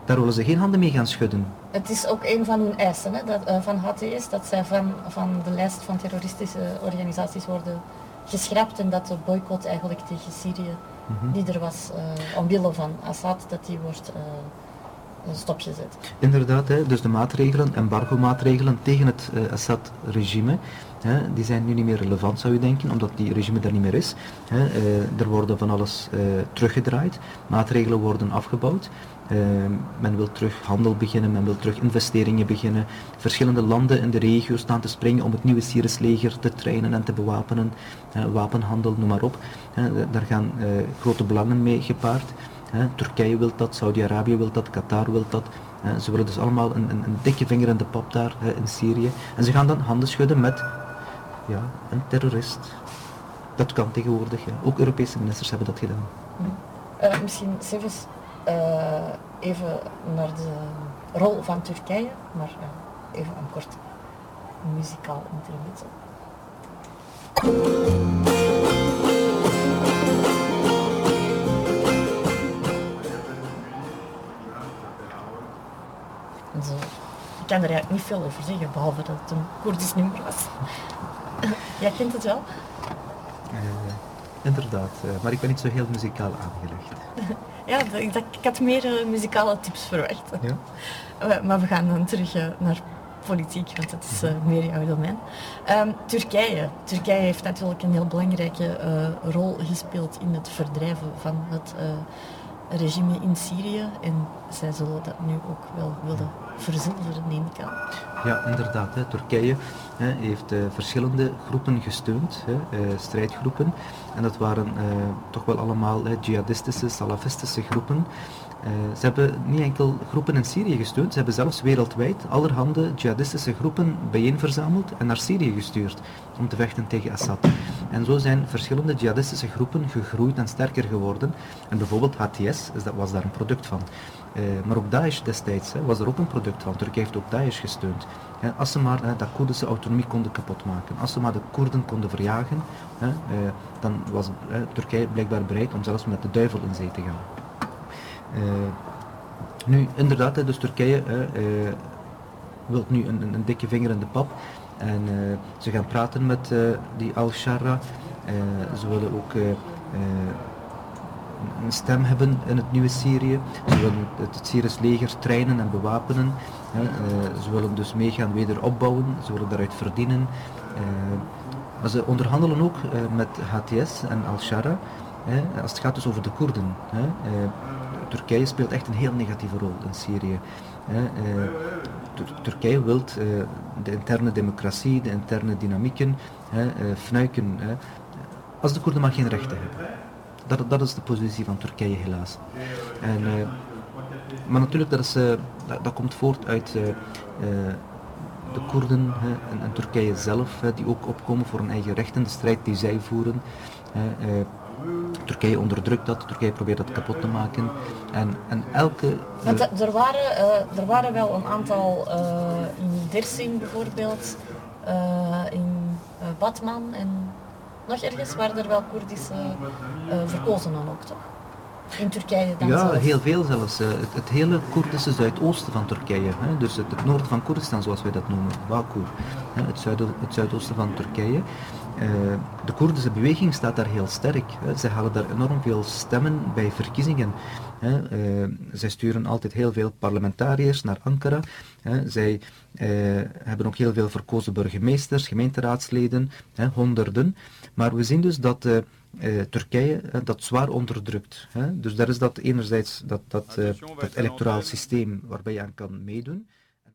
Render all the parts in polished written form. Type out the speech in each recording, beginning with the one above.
Daar willen ze geen handen mee gaan schudden. Het is ook een van hun eisen, hè, van HTS, dat zij van de lijst van terroristische organisaties worden geschrapt en dat de boycott eigenlijk tegen Syrië, die er was omwille van Assad, dat die wordt stopgezet. Inderdaad, dus de maatregelen, embargo-maatregelen tegen het Assad-regime, die zijn nu niet meer relevant, zou je denken, omdat die regime er niet meer is. Er worden van alles teruggedraaid, maatregelen worden afgebouwd. Men wil terug handel beginnen, men wil terug investeringen beginnen. Verschillende landen in de regio staan te springen om het nieuwe Syrisch leger te trainen en te bewapenen. Wapenhandel, noem maar op. Daar gaan grote belangen mee gepaard. Turkije wil dat, Saudi-Arabië wil dat, Qatar wil dat. Ze willen dus allemaal een dikke vinger in de pap daar in Syrië. En ze gaan dan handen schudden met een terrorist. Dat kan tegenwoordig. Ja. Ook Europese ministers hebben dat gedaan. Misschien zelfs even naar de rol van Turkije, maar even een kort muzikaal intermezzo. Zo. Ik kan er eigenlijk niet veel over zeggen, behalve dat het een Koerdisch nummer was. Jij kent het wel? Inderdaad, maar ik ben niet zo heel muzikaal aangelegd. Ja, ik had meer muzikale tips verwacht. Ja? Maar we gaan dan terug naar politiek, want dat is meer jouw domein. Turkije heeft natuurlijk een heel belangrijke rol gespeeld in het verdrijven van het regime in Syrië. En zij zullen dat nu ook wel willen verzilveren, neem ik aan. Ja, inderdaad. Turkije heeft verschillende groepen gesteund, strijdgroepen. En dat waren toch wel allemaal jihadistische, salafistische groepen. Ze hebben niet enkel groepen in Syrië gesteund, ze hebben zelfs wereldwijd allerhande jihadistische groepen bijeenverzameld en naar Syrië gestuurd om te vechten tegen Assad. En zo zijn verschillende jihadistische groepen gegroeid en sterker geworden. En bijvoorbeeld HTS was daar een product van. Maar ook Daesh destijds was er ook een product van. Turkije heeft ook Daesh gesteund. Als ze maar dat Koerdische autonomie konden kapotmaken, als ze maar de Koerden konden verjagen, dan was Turkije blijkbaar bereid om zelfs met de duivel in zee te gaan. Nu, inderdaad, dus Turkije wil nu een dikke vinger in de pap. En ze gaan praten met die Al-Shara. Ze willen ook een stem hebben in het nieuwe Syrië. Ze willen het Syrisch leger trainen en bewapenen. Ze willen dus meegaan wederopbouwen. Ze willen daaruit verdienen. Maar ze onderhandelen ook met HTS en Al-Shara. Als het gaat dus over de Koerden. Turkije speelt echt een heel negatieve rol in Syrië. Turkije wil de interne democratie, de interne dynamieken fnuiken. Als de Koerden maar geen rechten hebben. Dat is de positie van Turkije helaas. Maar natuurlijk, dat komt voort uit de Koerden en Turkije zelf, die ook opkomen voor hun eigen rechten, de strijd die zij voeren. Turkije onderdrukt dat, Turkije probeert dat kapot te maken. En elke... Want er waren wel een aantal, in Dersim bijvoorbeeld, in Batman en nog ergens waren er wel Koerdische verkozenen ook, toch? In Turkije dan zelf. Heel veel zelfs. Het hele Koerdische zuidoosten van Turkije. Dus het noorden van Koerdistan, zoals wij dat noemen, Bakur. Het zuidoosten van Turkije. De Koerdische beweging staat daar heel sterk. Zij halen daar enorm veel stemmen bij verkiezingen. Zij sturen altijd heel veel parlementariërs naar Ankara. Zij hebben ook heel veel verkozen burgemeesters, gemeenteraadsleden, honderden. Maar we zien dus dat Turkije dat zwaar onderdrukt. Dus daar is dat enerzijds dat electoraal systeem waarbij je aan kan meedoen.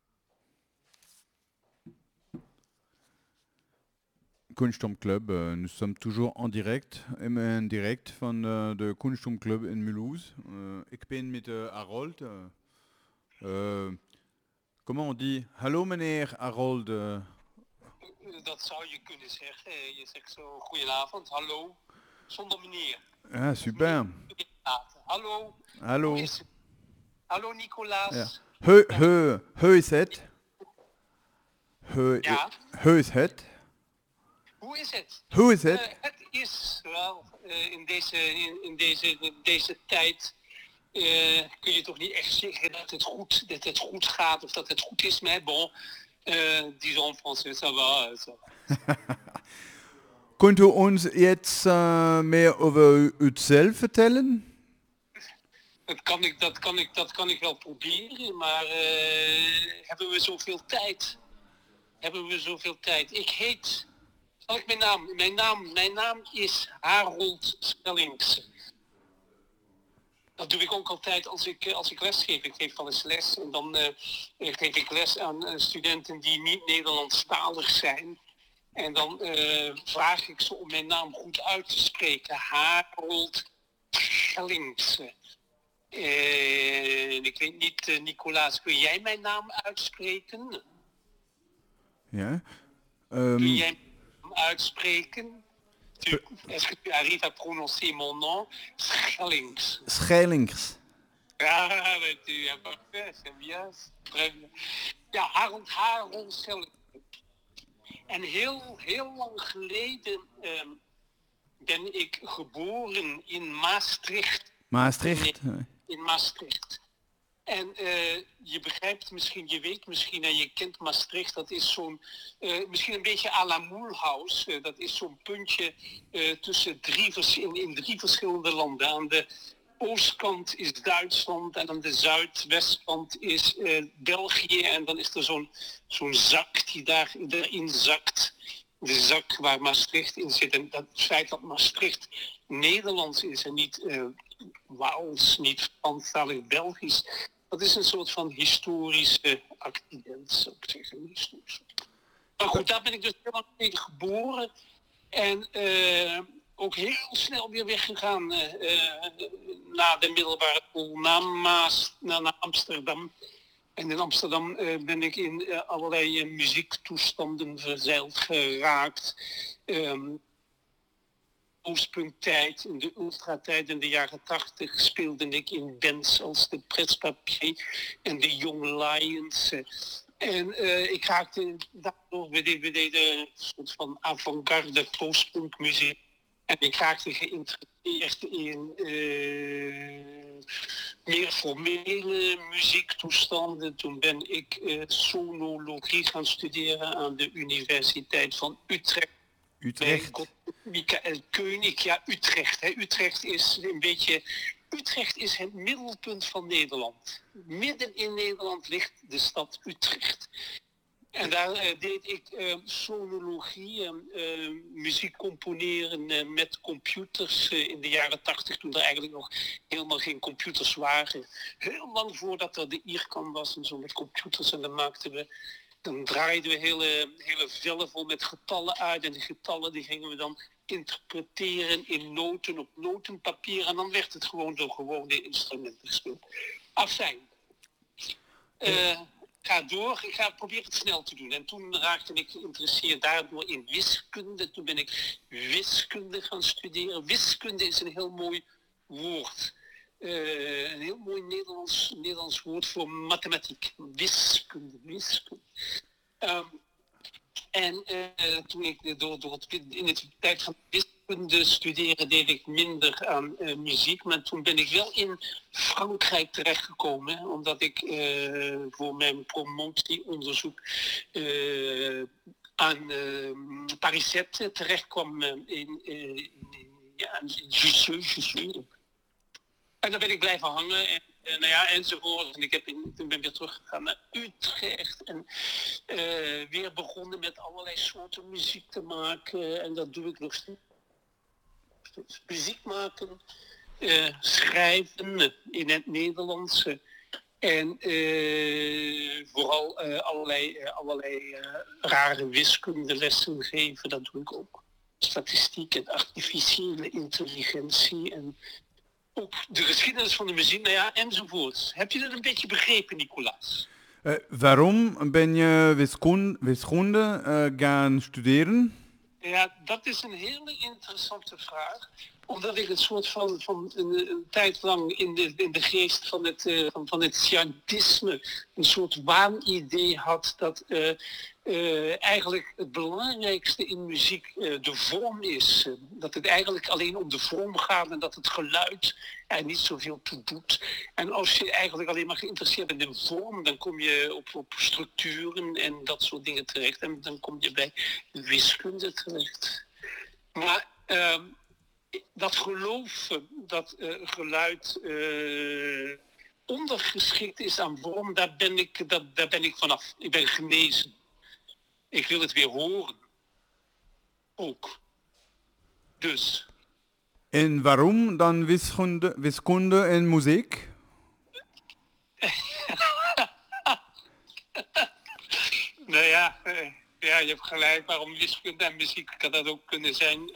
Kunstomclub, nous sommes toujours en direct van de Kunstomclub in Mulhouse. Ik ben met Harold. Comment on dit? Hallo meneer Harold. Dat zou je kunnen zeggen. Je zegt zo, goedenavond, hallo, zonder meneer. Ja, super. Hallo. Hallo. Hallo Nicolaas. Ja. Hoe is het? Hoe is het? Hoe is het? Hoe is het? Het is wel in deze tijd kun je toch niet echt zeggen dat het goed gaat of dat het goed is. Maar bon, disons en français, ça va. Kunt u ons jetzt meer over uzelf vertellen? Dat kan ik wel proberen, maar hebben we zoveel tijd? Ik heet... Zal ik mijn naam is Harold Schellings. Dat doe ik ook altijd als ik les geef. Ik geef wel eens les en dan geef ik les aan studenten die niet Nederlandstalig zijn. En dan vraag ik ze om mijn naam goed uit te spreken. Harold Schellings. Ik weet niet, Nicolaas, kun jij mijn naam uitspreken? Ja. Kun jij mijn naam uitspreken? Est-ce que tu arrives à prononcer mon nom? Schellings. Schellings. Ja, tu as parfait, c'est bien. Très bien. Ja, Harold Schellings. En heel lang geleden ben ik geboren in Maastricht. Maastricht. In Maastricht. En je begrijpt misschien, je weet misschien en je kent Maastricht, dat is zo'n, misschien een beetje à la Mulhouse. Dat is zo'n puntje tussen in drie verschillende landen. Aan de oostkant is Duitsland en aan de zuidwestkant is België. En dan is er zo'n zak die daarin zakt. De zak waar Maastricht in zit. En dat feit dat Maastricht Nederlands is en niet Waals, niet Franstalig Belgisch. Dat is een soort van historische accident, zou ik zeggen. Maar goed, daar ben ik dus heel lang geleden geboren. En ook heel snel weer weggegaan na de middelbare school, naar Amsterdam. En in Amsterdam ben ik in allerlei muziektoestanden verzeild geraakt. Oostpunktijd, in de ultratijd in de jaren 80 speelde ik in bands als de Presse-Papier en de Young Lions. En ik raakte daardoor, we deden een soort van avant-garde postpunkmuziek. En ik raakte geïnteresseerd in meer formele muziektoestanden. Toen ben ik sonologie gaan studeren aan de Universiteit van Utrecht. Utrecht. Michael Koenig, ja, Utrecht. Hè. Utrecht is het middelpunt van Nederland. Midden in Nederland ligt de stad Utrecht. En daar deed ik sonologie, muziek componeren met computers in de jaren 80, toen er eigenlijk nog helemaal geen computers waren. Heel lang voordat er de IRCAM was en zo met computers en dan draaiden we hele vellen vol met getallen uit en die getallen die gingen we dan interpreteren in noten op notenpapier en dan werd het gewoon door gewone instrumenten gespeeld. Afijn. Ga door, ik ga proberen het snel te doen. En toen raakte ik geïnteresseerd daardoor in wiskunde. Toen ben ik wiskunde gaan studeren. Wiskunde is een heel mooi woord. Een heel mooi Nederlands woord voor mathematiek. Wiskunde. Toen ik in de tijd van wiskunde studeren deed ik minder aan muziek. Maar toen ben ik wel in Frankrijk terechtgekomen. Omdat ik voor mijn promotieonderzoek aan Paris 7 terechtkwam in Jussieu. En daar ben ik blijven hangen enzovoort. En toen ben ik weer teruggegaan naar Utrecht en weer begonnen met allerlei soorten muziek te maken. En dat doe ik nog steeds. Muziek maken, schrijven in het Nederlands en vooral allerlei rare wiskundelessen geven. Dat doe ik ook. Statistiek en artificiële intelligentie en ook de geschiedenis van de muziek, enzovoort. Heb je dat een beetje begrepen, Nicolaas? Waarom ben je wiskunde gaan studeren? Ja, dat is een hele interessante vraag. Omdat ik een soort van een tijd lang in de geest van het scientisme een soort waanidee had dat eigenlijk het belangrijkste in muziek de vorm is. Dat het eigenlijk alleen om de vorm gaat en dat het geluid er niet zoveel toe doet. En als je eigenlijk alleen maar geïnteresseerd bent in vorm, dan kom je op structuren en dat soort dingen terecht. En dan kom je bij wiskunde terecht. Maar dat geloven dat geluid ondergeschikt is aan vorm, daar ben ik vanaf. Ik ben genezen. Ik wil het weer horen. Ook. Dus. En waarom dan wiskunde en muziek? Nou ja, je hebt gelijk. Waarom wiskunde en muziek kan dat ook kunnen zijn?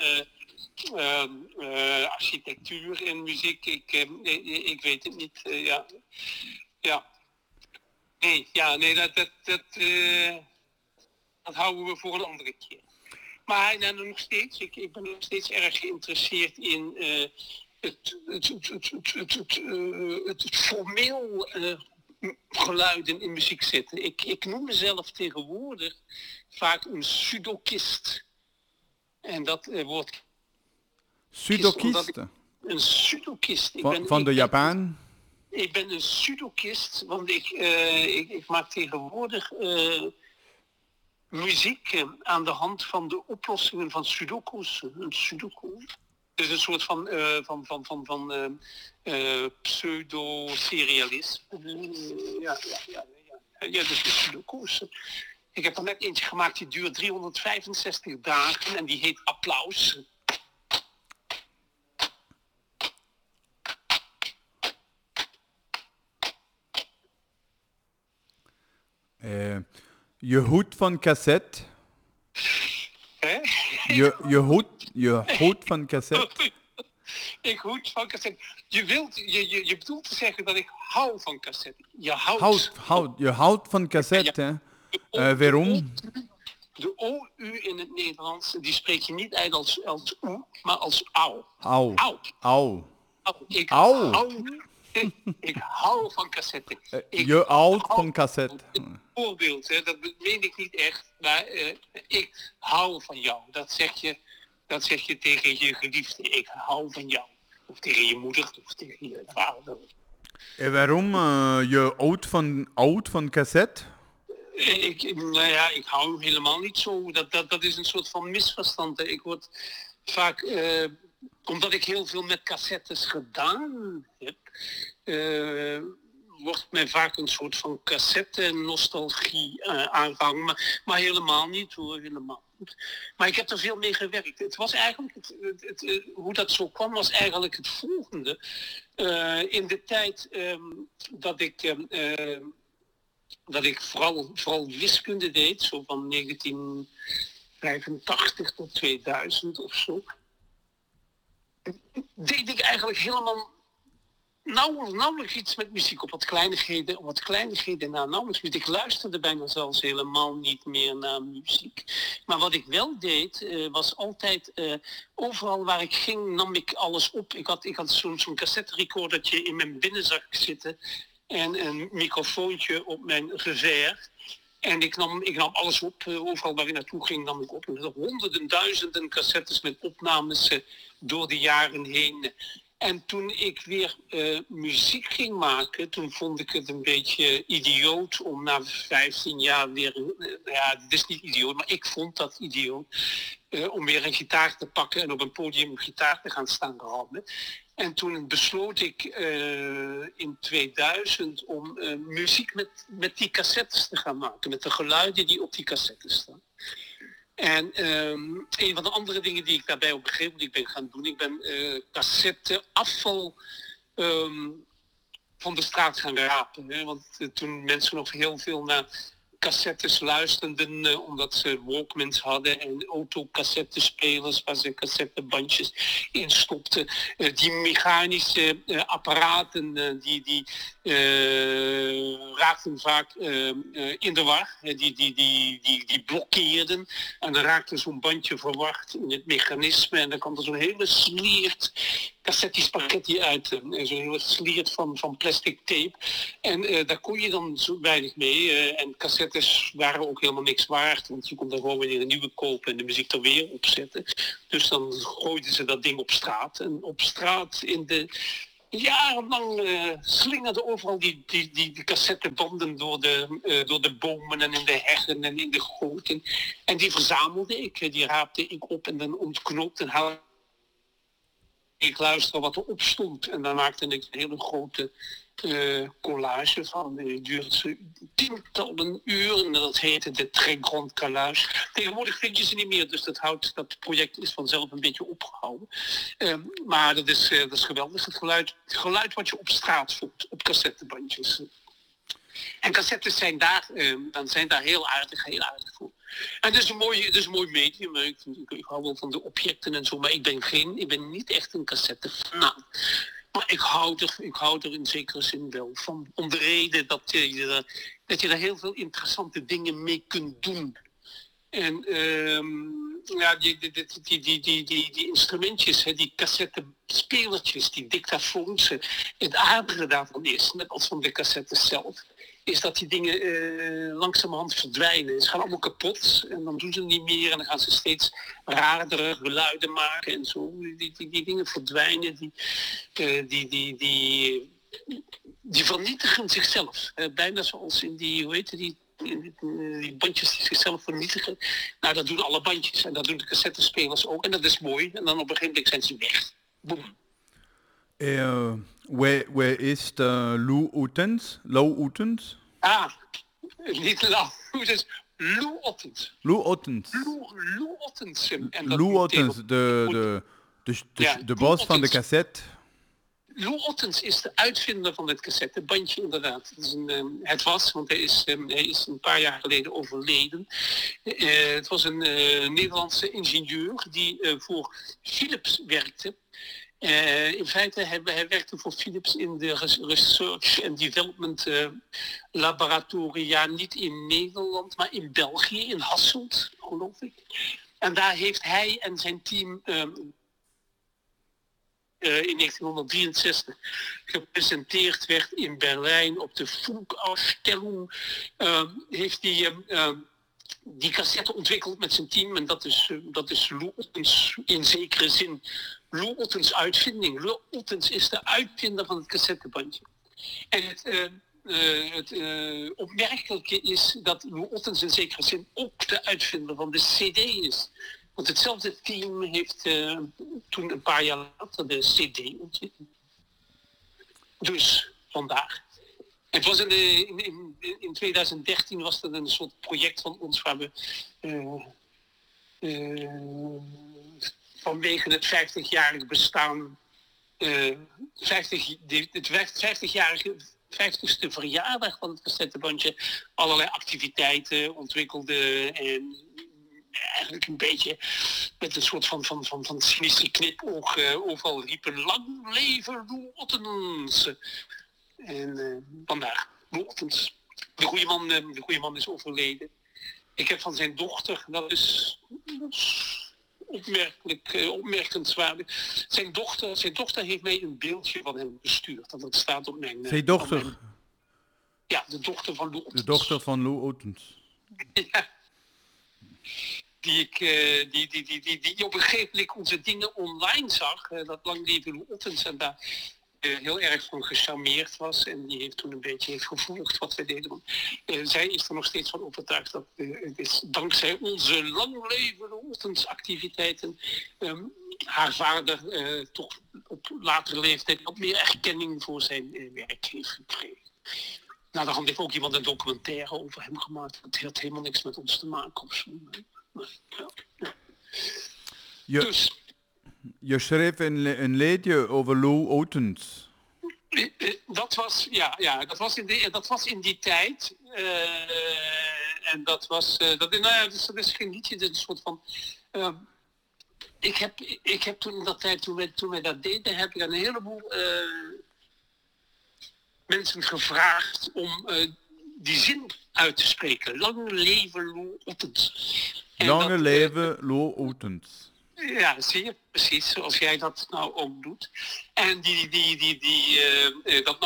Architectuur en muziek, ik weet het niet. Nee, dat houden we voor een andere keer. Maar nog steeds, ik ben nog steeds erg geïnteresseerd in het formeel geluiden in muziek zetten. Ik noem mezelf tegenwoordig vaak een sudokist. En dat wordt... Sudokist? Een sudokist. Van de Japan? Ik ben een sudokist, want ik maak tegenwoordig muziek aan de hand van de oplossingen van sudoku's. Een sudoku. Dus een soort van pseudo-serialisme. Ja, dus de sudoku's. Ik heb er net eentje gemaakt die duurt 365 dagen en die heet Applaus. Je hoed van cassette. Hè? Je hoed van cassette. Ik hoed van cassette. Je bedoelt te zeggen dat ik hou van cassette. Je houdt van cassette, hè? Waarom? De OU in het Nederlands, die spreek je niet uit als U, maar als au. Au. Ik hou van cassette. Je houdt van cassette. Voorbeeld, hè, dat meen ik niet echt, maar ik hou van jou. Dat zeg je tegen je geliefde. Ik hou van jou. Of tegen je moeder, of tegen je vader. En waarom je houdt van cassette? Ik hou helemaal niet zo. Dat is een soort van misverstand. Hè. Ik word vaak... omdat ik heel veel met cassettes gedaan heb, wordt mij vaak een soort van cassette-nostalgie aangehangen. Maar helemaal niet hoor, helemaal niet. Maar ik heb er veel mee gewerkt. Het was eigenlijk, hoe dat zo kwam, was eigenlijk het volgende. In de tijd dat ik vooral wiskunde deed, zo van 1985 tot 2000 of zo, deed ik eigenlijk helemaal nauwelijks iets met muziek. Op wat kleinigheden na nauwelijks muziek. Ik luisterde bijna zelfs helemaal niet meer naar muziek. Maar wat ik wel deed, was altijd overal waar ik ging, nam ik alles op. Ik had zo'n cassette recordertje in mijn binnenzak zitten en een microfoontje op mijn revers. En ik nam alles op, overal waar ik naartoe ging nam ik op. En honderden, duizenden cassettes met opnames door de jaren heen. En toen ik weer muziek ging maken, toen vond ik het een beetje idioot om na 15 jaar weer... het is niet idioot, maar ik vond dat idioot. Om weer een gitaar te pakken en op een podium een gitaar te gaan staan rammen. En toen besloot ik in 2000 om muziek met die cassettes te gaan maken. Met de geluiden die op die cassettes staan. En een van de andere dingen die ik daarbij op een gegeven moment ben gaan doen, ik ben cassetteafval van de straat gaan rapen. Hè? Want toen mensen nog heel veel naar cassettes luisterden, omdat ze Walkmans hadden en autocassettespelers waar ze cassettebandjes in stopten. Die mechanische apparaten die raakten vaak in de war. Die blokkeerden. En dan raakte zo'n bandje verward in het mechanisme. En dan kwam er zo'n hele sliert cassetti-spaghetti uit. Zo'n hele sliert van plastic tape. En daar kon je dan zo weinig mee. En cassettes waren ook helemaal niks waard. Want je kon dan gewoon weer een nieuwe kopen en de muziek er weer opzetten. Dus dan gooiden ze dat ding op straat. En op straat in de... jarenlang slingerden overal die cassettebanden door de bomen en in de heggen en in de goten. En die verzamelde ik, die raapte ik op en dan ontknoopte en haalde ik luisterde wat erop stond. En dan maakte ik een hele grote collage van. Die duurde tientallen uren en dat heette de Très Grande Collage. Tegenwoordig vind je ze niet meer, dus dat project is vanzelf een beetje opgehouden. Maar dat is geweldig, het geluid wat je op straat voelt, op cassettebandjes. En cassettes zijn daar heel aardig voor. En het is een mooi medium. Ik hou wel van de objecten en zo, maar ik ben niet echt een cassettefanaat. Maar ik hou er in zekere zin wel van. Om de reden dat je er heel veel interessante dingen mee kunt doen. En die instrumentjes, die cassettespelertjes, die dictafoons, het aardige daarvan is, net als van de cassettes zelf, is dat die dingen langzamerhand verdwijnen. Ze gaan allemaal kapot en dan doen ze het niet meer en dan gaan ze steeds raardere geluiden maken en zo. Die dingen verdwijnen, die vernietigen zichzelf. Bijna zoals in die bandjes die zichzelf vernietigen. Nou, dat doen alle bandjes en dat doen de cassettespelers ook en dat is mooi. En dan op een gegeven moment zijn ze weg. Boom. Where is Lou Ottens? Lou Ottens? Niet Lou Ottens. Lou Ottens. Lou Ottens. Lou Ottens. Lou Ottens, de boss van de cassette. Lou Ottens is de uitvinder van het cassettebandje, inderdaad. Want hij is een paar jaar geleden overleden. Het was een Nederlandse ingenieur die voor Philips werkte. In feite, hij werkte voor Philips in de research and development laboratoria, niet in Nederland, maar in België, in Hasselt, geloof ik. En daar heeft hij en zijn team in 1963 gepresenteerd werd in Berlijn op de Funkausstellung, heeft hij die cassette ontwikkeld met zijn team. En dat is Lou Ottens in zekere zin. Lou Ottens uitvinding. Lou Ottens is de uitvinder van het cassettebandje. En het opmerkelijke is dat Lou Ottens in zekere zin ook de uitvinder van de CD is. Want hetzelfde team heeft toen een paar jaar later de CD ontwikkeld. Dus vandaar. Het was in 2013 was dat een soort project van ons waar we vanwege het 50-jarig bestaan, het 50-jarige 50ste verjaardag van het cassettebandje, allerlei activiteiten ontwikkelde en eigenlijk een beetje met een soort van cynische knipoog overal riepen: lang leven Lou Ottens. En vandaar, Lou Ottens. De goede man is overleden. Ik heb van zijn dochter, dat is opmerkenswaardig. Zijn dochter heeft mij een beeldje van hem gestuurd. En dat staat op mijn... Zijn dochter? Ja, de dochter van Lou Ottens. De dochter van Lou Ottens. Ja. Die op een gegeven moment onze dingen online zag. Dat lang leven Lou Ottens en daar heel erg van gecharmeerd was. En die heeft toen een beetje heeft gevolgd wat we deden. Zij is er nog steeds van overtuigd dat het is dankzij onze lang leven Lou Ottens activiteiten haar vader toch op latere leeftijd wat meer erkenning voor zijn werk heeft gekregen. Nou, daar heeft ook iemand een documentaire over hem gemaakt. Het heeft helemaal niks met ons te maken of zo. Ja. Dus. Je schreef een liedje over Lou Ottens. Dat was in die tijd. En dat is geen liedje, dat is een soort van... Ik heb toen in dat tijd, toen wij dat deden, heb ik een heleboel mensen gevraagd om die zin uit te spreken. Lang leven Lou Ottens. En Lange dat, leven Lou Ottens. Ja, zie je, precies, zoals jij dat nou ook doet. En dat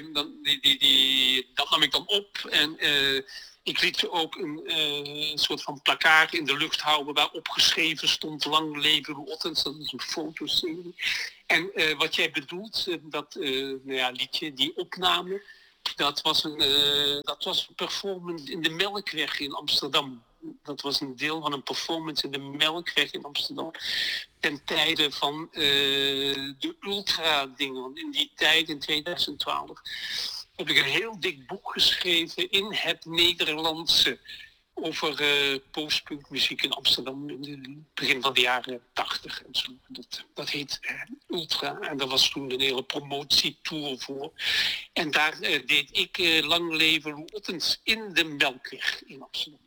nam ik dan op en ik liet ook een soort van plakkaat in de lucht houden waar opgeschreven stond Lang leven Lou Ottens. Dat is een fotoserie. En wat jij bedoelt, dat liedje, die opname, dat was een performance in de Melkweg in Amsterdam. Dat was een deel van een performance in de Melkweg in Amsterdam. Ten tijde van de ultra-dingen. Want in die tijd, in 2012, heb ik een heel dik boek geschreven in het Nederlandse over postpunk muziek in Amsterdam in het begin van de jaren 80 en zo. Dat heet Ultra. En daar was toen een hele promotietour voor. En daar deed ik Lang leven Lou Ottens in de Melkweg in Amsterdam.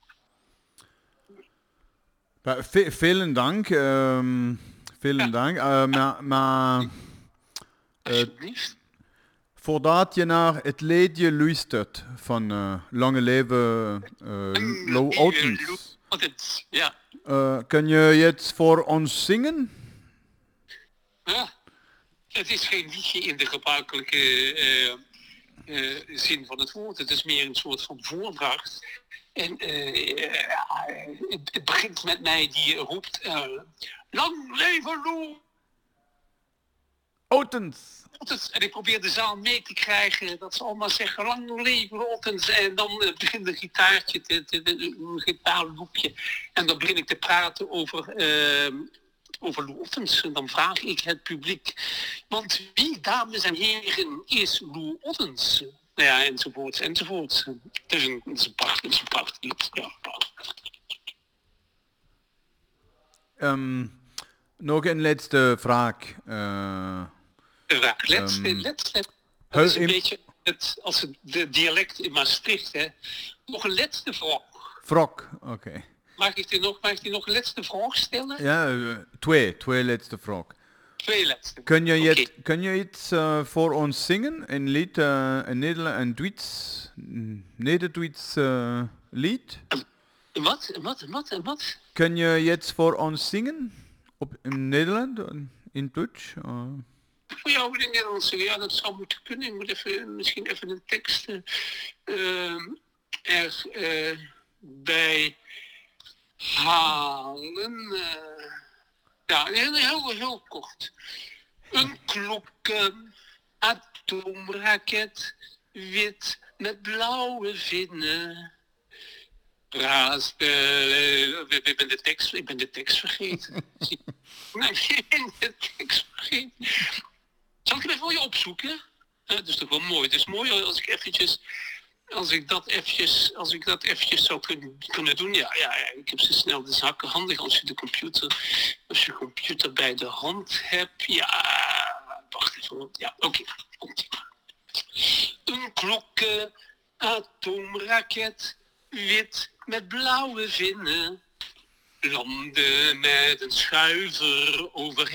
Vielen Dank. Dank. Maar Alsjeblieft. voordat je naar het liedje luistert van Lange leven Lou Ottens, Ja. kun je het voor ons zingen? Ja. Het is geen liedje in de gebruikelijke zin van het woord. Het is meer een soort van voordracht. En het begint met mij die roept Lang leven Lou Ottens. En ik probeer de zaal mee te krijgen dat ze allemaal zeggen Lang leven Lou Ottens. En dan begint een gitaartje, een gitaarloopje. En dan begin ik te praten over Lou Ottens. En dan vraag ik het publiek. Want wie, dames en heren, is Lou Ottens? Ja, enzovoorts. Het is een prachtig lied. Ja, prachtig. Nog een laatste vraag. Laatste. Dat is een beetje als het dialect in Maastricht. Hè. Nog een laatste vraag. Oké. Mag ik die nog een laatste vraag stellen? Ja, twee laatste vragen. Twee laatste. Kun je iets voor ons zingen? Een lied, een Nederduits lied? Wat? Kun je iets voor ons zingen? In Nederland? In Dutch? Voor jou in het Nederlands, ja, dat zou moeten kunnen. Ik moet misschien even een tekst erbij halen. Ja, heel kort. Een klokken, atoomraket, wit met blauwe vinnen. Ik ben de tekst vergeten. Zal ik hem even voor je opzoeken? Dat is toch wel mooi. Het is mooi als ik dat eventjes zou kunnen doen. Ja, ik heb ze snel. Dat is handig als je computer bij de hand hebt. Ja, wacht even. Ja, oké. Komt-ie. Een klokken, atoomraket, wit met blauwe vinnen, landde met een schuiver over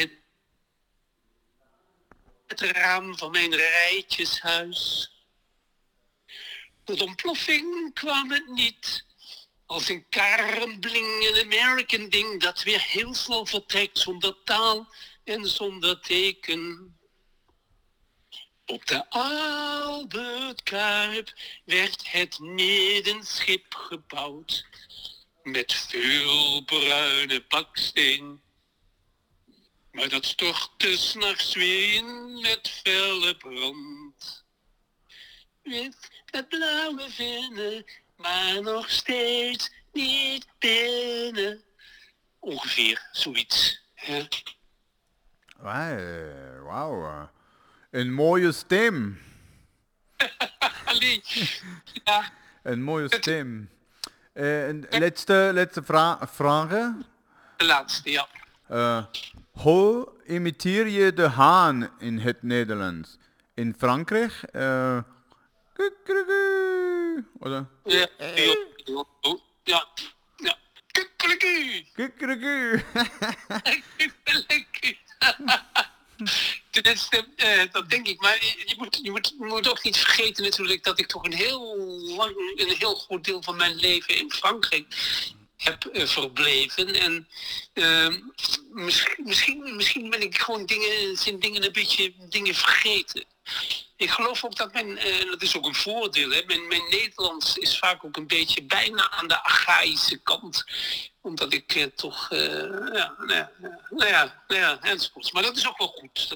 het raam van mijn rijtjeshuis. Tot ontploffing kwam het niet, als een karambling, een American ding dat weer heel snel vertrekt zonder taal en zonder teken. Op de Albert Kuip werd het middenschip gebouwd, met veel bruine baksteen. Maar dat stortte 's nachts weer in met felle brand. Wit met blauwe vinnen, maar nog steeds niet binnen. Ongeveer zoiets. Hè? Wauw. Een mooie stem. Allee, ja. Een mooie stem. Laatste vragen. De laatste, ja. Hoe imiteer je de haan in het Nederlands? In Frankrijk? Oder? Ja. Kukkeleku. Kukkeleku. Tenminste, dat denk ik. Maar je moet ook niet vergeten natuurlijk dat ik toch een heel een heel groot deel van mijn leven in Frankrijk heb verbleven. En misschien ben ik gewoon dingen een beetje vergeten. Ik geloof ook dat dat is ook een voordeel, hè? Mijn Nederlands is vaak ook een beetje bijna aan de archaïsche kant. Omdat ik toch, enzovoorts. Maar dat is ook wel goed.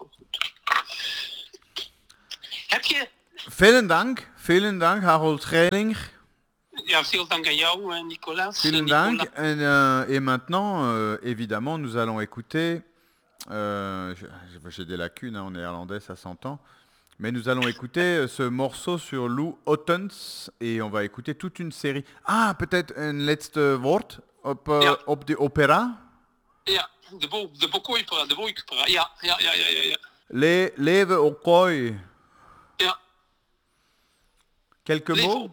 Heb je... Vielen Dank, Harold Schreling. Ja, veel dank aan jou, Nicolas. Vielen Dank. Et maintenant, évidemment, nous allons écouter... j'ai des lacunes en néerlandais, ça s'entend. Mais nous allons écouter ce morceau sur Lou Ottens et on va écouter toute une série. Ah, peut-être een laatste woord op de opera? Ja, de Bokoopera. Ja. Leven au kooi. Ja. Quelques mots?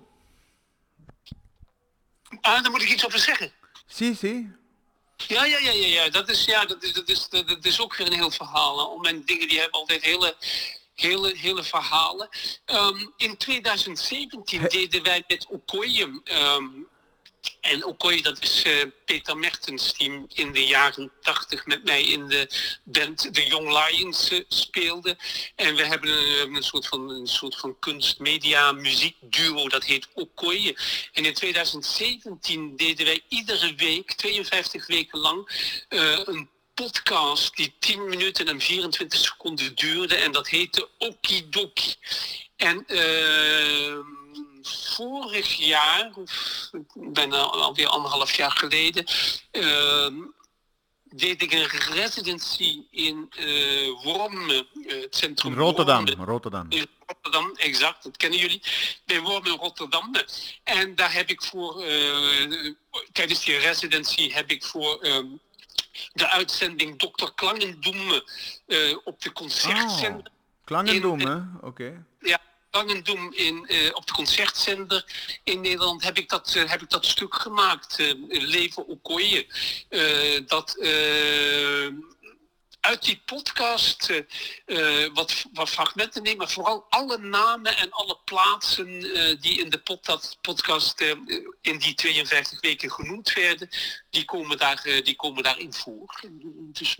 Ah, daar moet ik iets over zeggen. Si. Ja. Dat is ook weer een heel verhaal. Mijn dingen die hebben altijd hele verhalen. In 2017 deden wij met Okoye. En Okoye, dat is Peter Mertens, die in de jaren 80 met mij in de band The Young Lions speelde. En we hebben een soort van kunstmedia muziekduo, dat heet Okoye. En in 2017 deden wij iedere week, 52 weken lang, een podcast die 10 minuten en 24 seconden duurde. En dat heette Okidoki. En vorig jaar, of bijna alweer 1,5 jaar geleden, deed ik een residency in Wormen, het centrum Rotterdam. In Rotterdam, exact, dat kennen jullie. Bij Wormen in Rotterdam. En daar heb ik tijdens die residency heb ik voor de uitzending Dr. Klangendoem op de concertzender. Klangendoem, hè? Oké. Ja. Klangendoem op de concertzender in Nederland heb ik dat stuk gemaakt, Leven Okoye. Dat uit die podcast wat fragmenten nemen, maar vooral alle namen en alle plaatsen die in de podcast in die 52 weken genoemd werden, die komen daarin voor. Dus,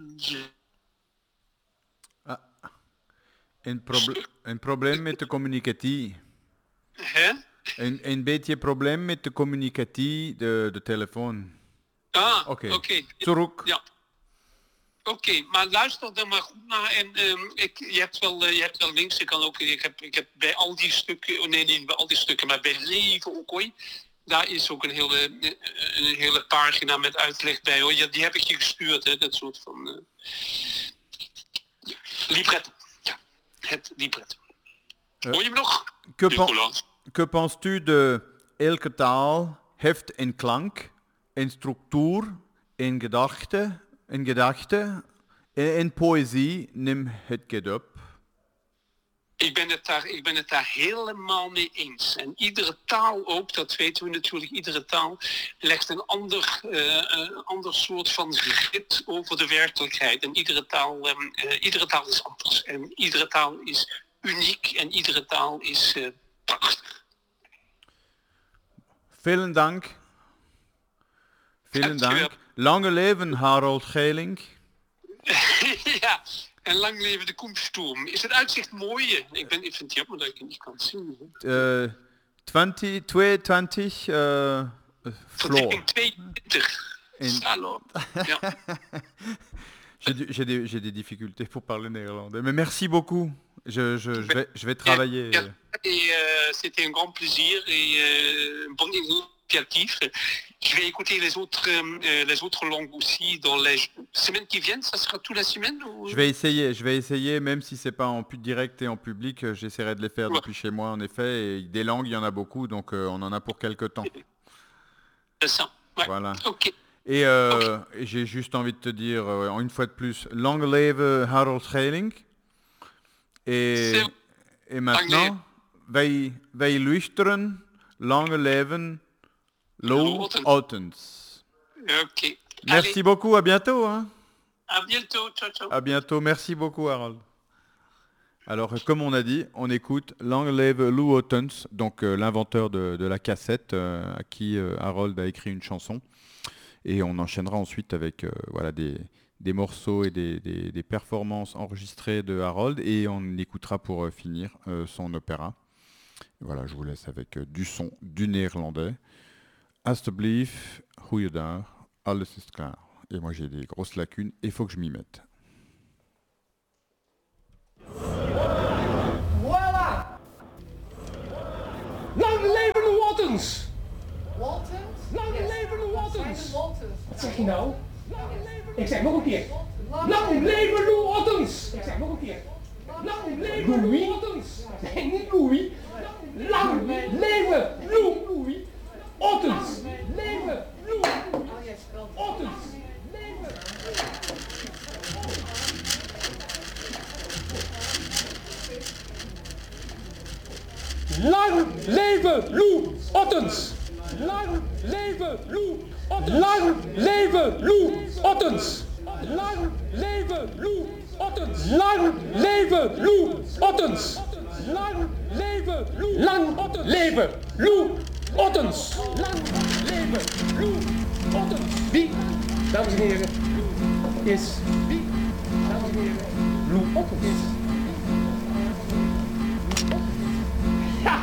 Een probleem met de communicatie. Hè? Een beetje probleem met de communicatie, de telefoon. Ah, oké. Terug. Ja. Oké, maar luister er maar goed naar en je hebt wel links. Ik heb bij al die stukken, niet bij al die stukken, maar bij Leven Okoye, daar is ook een hele pagina met uitleg bij, hoor. Die heb ik je gestuurd, hè, dat soort van libretto. Het libretto. Hoor je me nog? Que penses-tu de elke taal heeft een klank, een structuur, een gedachte, en poëzie neem het op? Ik ben het daar helemaal mee eens. En iedere taal ook, dat weten we natuurlijk, iedere taal legt een ander soort van rit over de werkelijkheid. En iedere taal is anders. En iedere taal is uniek en iedere taal is prachtig. Vielen Dank. Lange leven, Harold Schreling. Ja. En lang leven de Koemsturm. Is het uitzicht mooi? Ik vind het jammer dat ik het niet kan zien. 22 floor. 22. Salon. Ja. J'ai des difficultés pour parler néerlandais. Mais merci beaucoup. Je vais travailler. Ja, c'était un grand plaisir et un bon initiative. Je vais écouter les autres langues aussi dans les semaines qui viennent. Ça sera toute la semaine ou... Je vais essayer, même si c'est pas en direct et en public, j'essaierai de les faire depuis chez moi en effet. Et des langues, il y en a beaucoup, donc on en a pour quelques temps. C'est ça. Ouais. Voilà. Ok. Et j'ai juste envie de te dire, une fois de plus, lang leven Harold Schreling. Et maintenant, wij luisteren, lange leven Lou Ottens. Ok. Merci beaucoup, à bientôt. Hein. À bientôt, ciao. À bientôt, merci beaucoup Harold. Alors, comme on a dit, on écoute Long Live Lou Ottens, donc l'inventeur de la cassette, à qui Harold a écrit une chanson. Et on enchaînera ensuite avec des morceaux et des performances enregistrées de Harold. Et on écoutera pour finir son opéra. Voilà, je vous laisse avec du son du néerlandais. Alsjeblieft, goeiedag, alles is klaar. Et moi j'ai des grosses lacunes et il faut que je m'y mette. Voilà! Lang leven de Waltons! Waltons? Lang Yes. leven de Waltons! Waltons. Wat zeg je nou? Ik zeg nog een keer. Lang leven Lou Ottens! Ik zeg nog een keer. Lang leven Lou Ottens! Nee, niet Louis. Lang leven Lou Ottens! Leven Lou Ottens! Leven! Lang leven Lou Ottens! Lang leven Lou Ottens! Lang leven Lou Ottens! Lang leven Lou Ottens! Lang leven Lou Ottens! Lang leven Lou Ottens! Lang leven Lou Ottens! Lang leven Lou Ottens! Wie, dames en heren, is wie, dames en heren, Lou Ottens? Ja!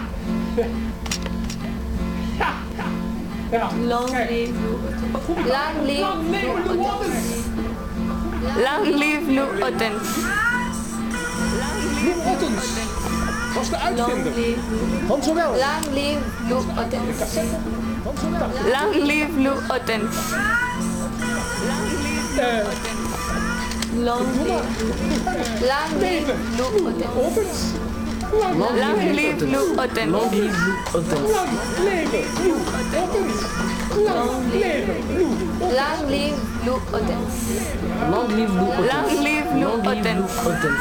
Ja! Lang Kijk. leef Lou. Lang leef Lang leven Lou Ottens! Lang leef Lou Ottens. Lou Ottens was de Lang uitvinder leef Lou. van zowel Lang leef Lou de Ottens. cassette van zowel Lang leef Lou Ottens. Lang leef Lang leef Lou Ottens. Ottens. Lang leef Lou Ottens. Lang leven Lou Ottens. Lang leven Lou Ottens. Lang leef Lou Ottens. Long live Lou Ottens. Lang leef Lou Ottens.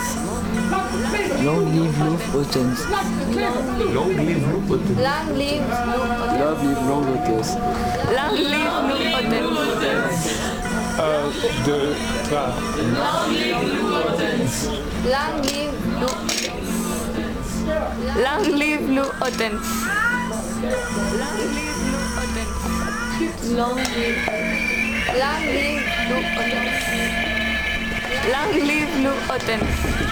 Long live Lou Ottens. Long live Lou Ottens. Lang leef Lou Ottens. Love live Long Ottens. Lang leef Lou Ottens. De vraag. Lang leef Lou Ottens. Lang leef Lou Ottens. Lang leef Lou Ottens. Lang leef Lou Ottens. Lang leef Lou Ottens.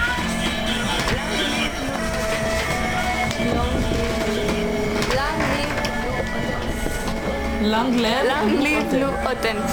Lang leef Lou Ottens.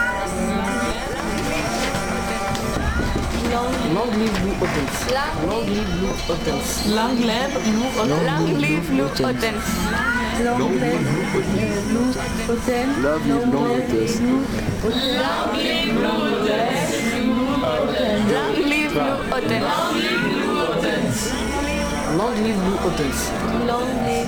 Long live Lou Ottens. Long live Lou Ottens. Lang leef Lou Ottens. Lang leef Lou Ottens. Long live Lou Ottens. Love live Long Ottens. Lang leef Lou Ottens. Lang leef Lou Ottens. Long live Lou Ottens. Long leef